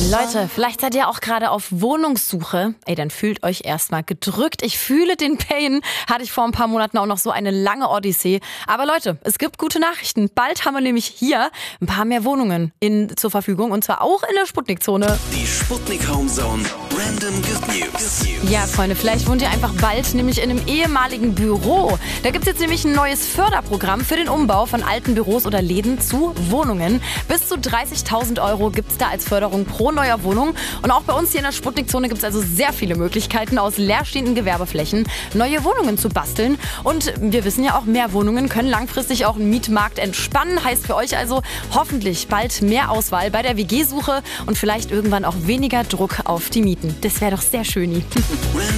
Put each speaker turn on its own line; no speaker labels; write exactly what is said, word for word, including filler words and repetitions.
Leute, vielleicht seid ihr auch gerade auf Wohnungssuche. Ey, dann fühlt euch erstmal gedrückt. Ich fühle den Pain. Hatte ich vor ein paar Monaten auch noch so eine lange Odyssee. Aber Leute, es gibt gute Nachrichten. Bald haben wir nämlich hier ein paar mehr Wohnungen in, zur Verfügung. Und zwar auch in der Sputnik-Zone.
Die Sputnik Homezone Random Good News.
Ja, Freunde, vielleicht wohnt ihr einfach bald nämlich in einem ehemaligen Büro. Da gibt es jetzt nämlich ein neues Förderprogramm für den Umbau von alten Büros oder Läden zu Wohnungen. Bis zu dreißigtausend Euro gibt es da als Förderung pro neuer Wohnung. Und auch bei uns hier in der Sputnik-Zone gibt es also sehr viele Möglichkeiten, aus leerstehenden Gewerbeflächen neue Wohnungen zu basteln. Und wir wissen ja auch, mehr Wohnungen können langfristig auch einen Mietmarkt entspannen. Heißt für euch also hoffentlich bald mehr Auswahl bei der W G-Suche und vielleicht irgendwann auch weniger Druck auf die Mieten. Das wäre doch sehr schön.